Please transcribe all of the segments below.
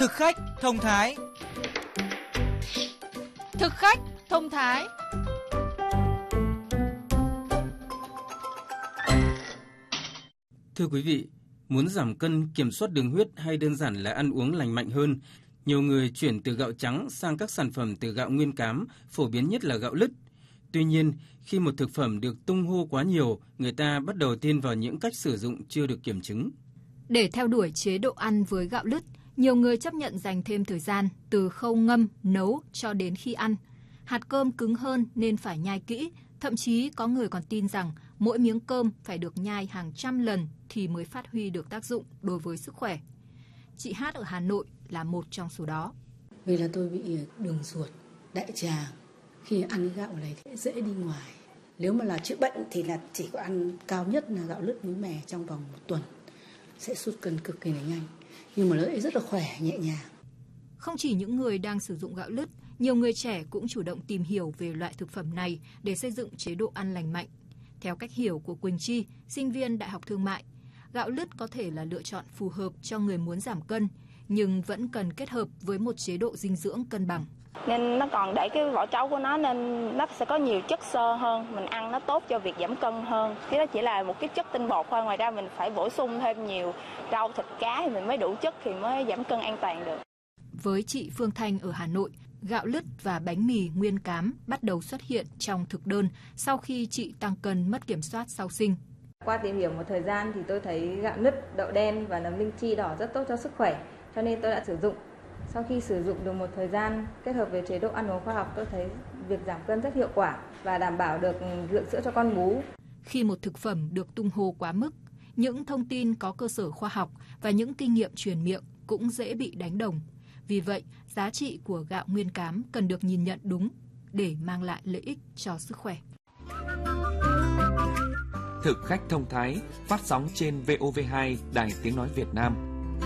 Thực khách thông thái. Thực khách thông thái. Thưa quý vị, muốn giảm cân, kiểm soát đường huyết hay đơn giản là ăn uống lành mạnh hơn, nhiều người chuyển từ gạo trắng sang các sản phẩm từ gạo nguyên cám, phổ biến nhất là gạo lứt. Tuy nhiên, khi một thực phẩm được tung hô quá nhiều, người ta bắt đầu tin vào những cách sử dụng chưa được kiểm chứng. Để theo đuổi chế độ ăn với gạo lứt, nhiều người chấp nhận dành thêm thời gian từ khâu ngâm, nấu cho đến khi ăn. Hạt cơm cứng hơn nên phải nhai kỹ, thậm chí có người còn tin rằng mỗi miếng cơm phải được nhai hàng trăm lần thì mới phát huy được tác dụng đối với sức khỏe. Chị Hát ở Hà Nội là một trong số đó. Vì là tôi bị đường ruột, đại tràng, khi ăn cái gạo này thì dễ đi ngoài. Nếu mà là chữa bệnh thì là chỉ có ăn cao nhất là gạo lứt với mè trong vòng 1 tuần sẽ sút cân cực kỳ là nhanh, nhưng mà nó lại rất là khỏe, nhẹ nhàng. Không chỉ những người đang sử dụng gạo lứt, nhiều người trẻ cũng chủ động tìm hiểu về loại thực phẩm này để xây dựng chế độ ăn lành mạnh. Theo cách hiểu của Quỳnh Chi, sinh viên Đại học Thương mại, gạo lứt có thể là lựa chọn phù hợp cho người muốn giảm cân, nhưng vẫn cần kết hợp với một chế độ dinh dưỡng cân bằng. Nên nó còn để cái vỏ trấu của nó nên nó sẽ có nhiều chất xơ hơn, mình ăn nó tốt cho việc giảm cân hơn. Chứ nó chỉ là một cái chất tinh bột thôi, ngoài ra mình phải bổ sung thêm nhiều rau, thịt, cá thì mình mới đủ chất thì mới giảm cân an toàn được. Với chị Phương Thanh ở Hà Nội, gạo lứt và bánh mì nguyên cám bắt đầu xuất hiện trong thực đơn sau khi chị tăng cân mất kiểm soát sau sinh. Qua tìm hiểu một thời gian thì tôi thấy gạo lứt, đậu đen và nấm linh chi đỏ rất tốt cho sức khỏe, cho nên tôi đã sử dụng. Sau khi sử dụng được một thời gian kết hợp với chế độ ăn uống khoa học, tôi thấy việc giảm cân rất hiệu quả và đảm bảo được lượng sữa cho con bú. Khi một thực phẩm được tung hô quá mức, những thông tin có cơ sở khoa học và những kinh nghiệm truyền miệng cũng dễ bị đánh đồng. Vì vậy, giá trị của gạo nguyên cám cần được nhìn nhận đúng để mang lại lợi ích cho sức khỏe. Thực khách thông thái, phát sóng trên VOV2, Đài Tiếng Nói Việt Nam.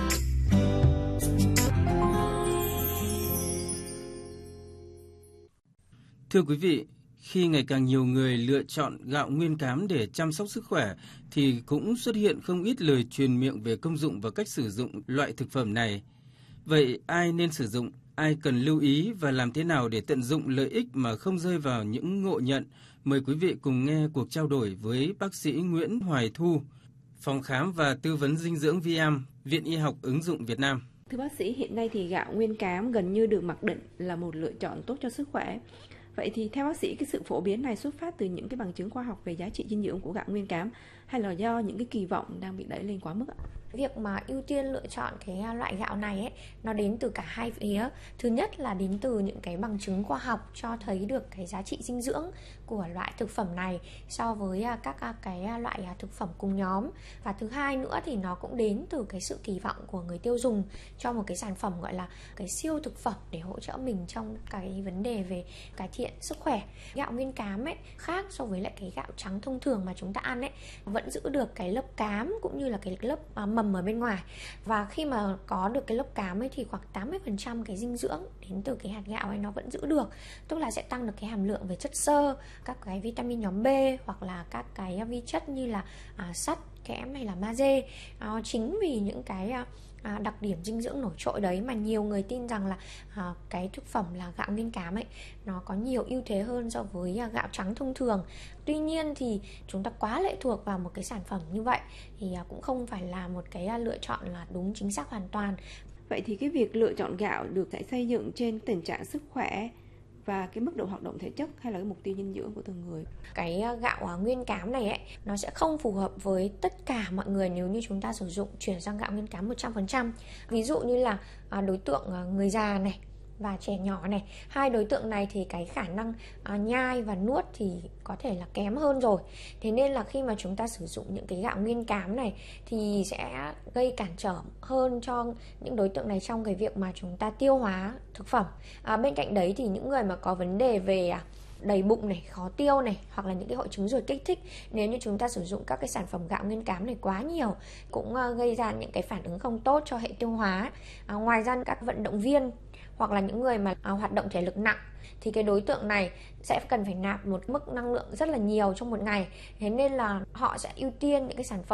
Thưa quý vị, khi ngày càng nhiều người lựa chọn gạo nguyên cám để chăm sóc sức khỏe, thì cũng xuất hiện không ít lời truyền miệng về công dụng và cách sử dụng loại thực phẩm này. Vậy ai nên sử dụng, ai cần lưu ý và làm thế nào để tận dụng lợi ích mà không rơi vào những ngộ nhận? Mời quý vị cùng nghe cuộc trao đổi với bác sĩ Nguyễn Hoài Thu, Phòng khám và tư vấn dinh dưỡng VM, Viện Y học ứng dụng Việt Nam. Thưa bác sĩ, hiện nay thì gạo nguyên cám gần như được mặc định là một lựa chọn tốt cho sức khỏe. Vậy thì theo bác sĩ, cái sự phổ biến này xuất phát từ những cái bằng chứng khoa học về giá trị dinh dưỡng của gạo nguyên cám hay là do những cái kỳ vọng đang bị đẩy lên quá mức ạ? Việc mà ưu tiên lựa chọn cái loại gạo này ấy, nó đến từ cả hai phía. Thứ nhất là đến từ những cái bằng chứng khoa học cho thấy được cái giá trị dinh dưỡng của loại thực phẩm này so với các cái loại thực phẩm cùng nhóm. Và thứ hai nữa thì nó cũng đến từ cái sự kỳ vọng của người tiêu dùng cho một cái sản phẩm gọi là cái siêu thực phẩm để hỗ trợ mình trong cái vấn đề về cải thiện sức khỏe. Gạo nguyên cám ấy khác so với lại cái gạo trắng thông thường mà chúng ta ăn ấy, vẫn giữ được cái lớp cám cũng như là cái lớp mầm ở bên ngoài. Và khi mà có được cái lớp cám ấy thì khoảng 80% cái dinh dưỡng đến từ cái hạt gạo ấy nó vẫn giữ được. Tức là sẽ tăng được cái hàm lượng về chất xơ, các cái vitamin nhóm B hoặc là các cái vi chất như là sắt, kẽm hay là magie. Chính vì những cái đặc điểm dinh dưỡng nổi trội đấy mà nhiều người tin rằng là cái thực phẩm là gạo nguyên cám ấy nó có nhiều ưu thế hơn so với gạo trắng thông thường. Tuy nhiên thì chúng ta quá lệ thuộc vào một cái sản phẩm như vậy thì cũng không phải là một cái lựa chọn là đúng chính xác hoàn toàn. Vậy thì cái việc lựa chọn gạo được sẽ xây dựng trên tình trạng sức khỏe và cái mức độ hoạt động thể chất hay là cái mục tiêu dinh dưỡng của từng người. Cái gạo nguyên cám này ấy, nó sẽ không phù hợp với tất cả mọi người nếu như chúng ta sử dụng chuyển sang gạo nguyên cám 100%. Ví dụ như là đối tượng người già này và trẻ nhỏ này, hai đối tượng này thì cái khả năng nhai và nuốt thì có thể là kém hơn rồi. Thế nên là khi mà chúng ta sử dụng những cái gạo nguyên cám này thì sẽ gây cản trở hơn cho những đối tượng này trong cái việc mà chúng ta tiêu hóa thực phẩm. Bên cạnh đấy thì những người mà có vấn đề về đầy bụng này, khó tiêu này hoặc là những cái hội chứng ruột kích thích, nếu như chúng ta sử dụng các cái sản phẩm gạo nguyên cám này quá nhiều cũng gây ra những cái phản ứng không tốt cho hệ tiêu hóa. Ngoài ra các vận động viên hoặc là những người mà hoạt động thể lực nặng thì cái đối tượng này sẽ cần phải nạp một mức năng lượng rất là nhiều trong một ngày. Thế nên là họ sẽ ưu tiên những cái sản phẩm